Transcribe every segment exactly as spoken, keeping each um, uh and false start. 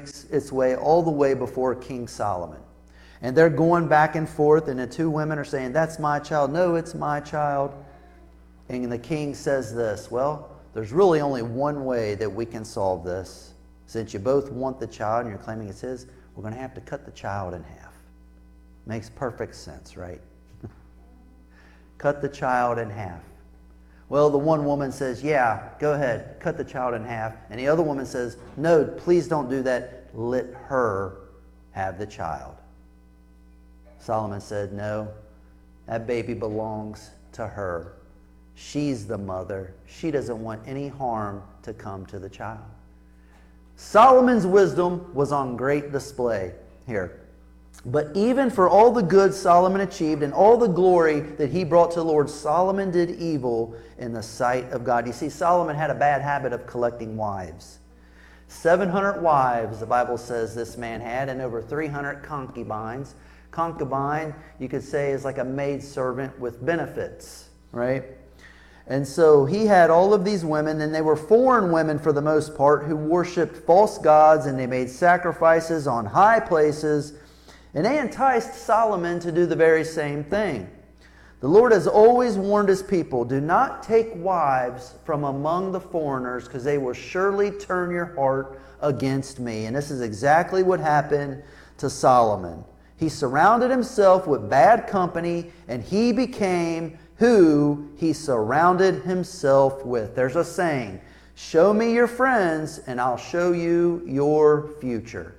makes its way all the way before King Solomon. And they're going back and forth, and the two women are saying, that's my child. No, it's my child. And the king says this, well, there's really only one way that we can solve this. Since you both want the child and you're claiming it's his, we're going to have to cut the child in half. Makes perfect sense, right? Cut the child in half. Well, the one woman says, yeah, go ahead, cut the child in half. And the other woman says, no, please don't do that. Let her have the child. Solomon said, no, that baby belongs to her. She's the mother. She doesn't want any harm to come to the child. Solomon's wisdom was on great display here. But even for all the good Solomon achieved and all the glory that he brought to the Lord, Solomon did evil in the sight of God. You see, Solomon had a bad habit of collecting wives. seven hundred wives, the Bible says this man had, and over three hundred concubines. Concubine, you could say, is like a maidservant with benefits, right? And so he had all of these women, and they were foreign women for the most part, who worshipped false gods, and they made sacrifices on high places, and they enticed Solomon to do the very same thing. The Lord has always warned his people, do not take wives from among the foreigners, because they will surely turn your heart against me. And this is exactly what happened to Solomon. He surrounded himself with bad company, and he became who he surrounded himself with. There's a saying, show me your friends, and I'll show you your future.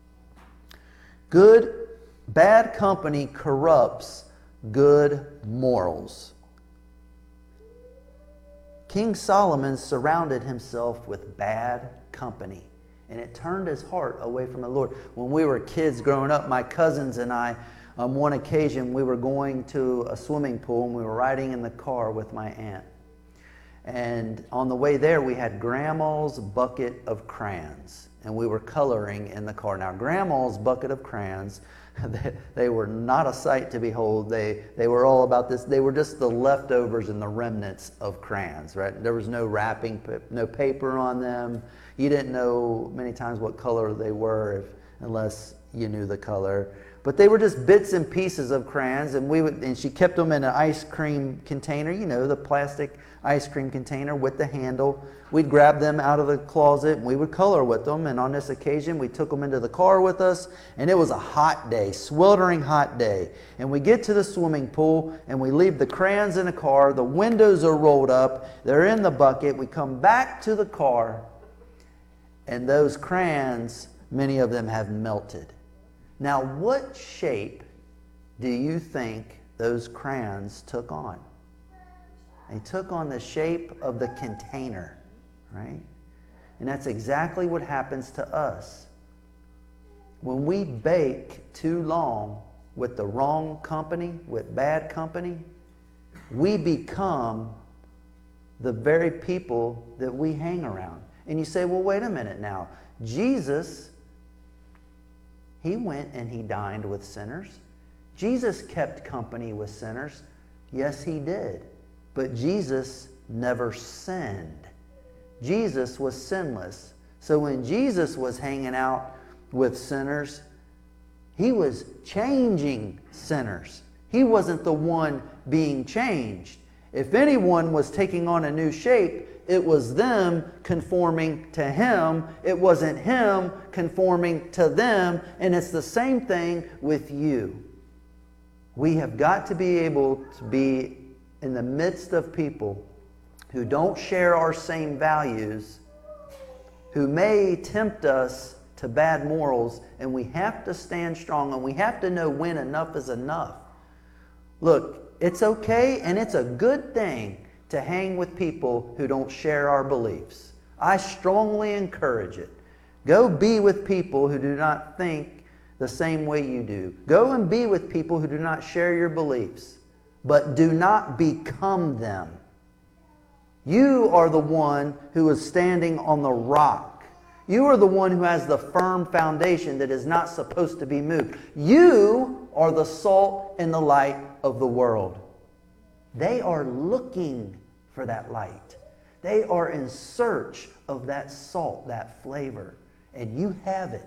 Good, bad company corrupts good morals. King Solomon surrounded himself with bad company, and it turned his heart away from the Lord. When we were kids growing up, my cousins and I, on one occasion, we were going to a swimming pool, and we were riding in the car with my aunt. And on the way there, we had Grandma's bucket of crayons, and we were coloring in the car. Now, Grandma's bucket of crayons, they, they were not a sight to behold. They, they were all about this. They were just the leftovers and the remnants of crayons, right? There was no wrapping, no paper on them. You didn't know many times what color they were if, unless you knew the color. But they were just bits and pieces of crayons, and we would, and she kept them in an ice cream container, you know, the plastic ice cream container with the handle. We'd grab them out of the closet, and we would color with them. And on this occasion, we took them into the car with us, and it was a hot day, sweltering hot day. And we get to the swimming pool, and we leave the crayons in the car. The windows are rolled up. They're in the bucket. We come back to the car, and those crayons, many of them have melted. Now, what shape do you think those crayons took on? They took on the shape of the container, right? And that's exactly what happens to us. When we bake too long with the wrong company, with bad company, we become the very people that we hang around. And you say, well, wait a minute now. Jesus, he went and he dined with sinners. Jesus kept company with sinners. Yes, he did. But Jesus never sinned. Jesus was sinless. So when Jesus was hanging out with sinners, he was changing sinners. He wasn't the one being changed. If anyone was taking on a new shape, it was them conforming to him. It wasn't him conforming to them. And it's the same thing with you. We have got to be able to be in the midst of people who don't share our same values, who may tempt us to bad morals, and we have to stand strong, and we have to know when enough is enough. Look, it's okay and it's a good thing to hang with people who don't share our beliefs. I strongly encourage it. Go be with people who do not think the same way you do. Go and be with people who do not share your beliefs, but do not become them. You are the one who is standing on the rock. You are the one who has the firm foundation that is not supposed to be moved. You are the salt and the light of the world. They are looking for that light. They are in search of that salt, that flavor. And you have it.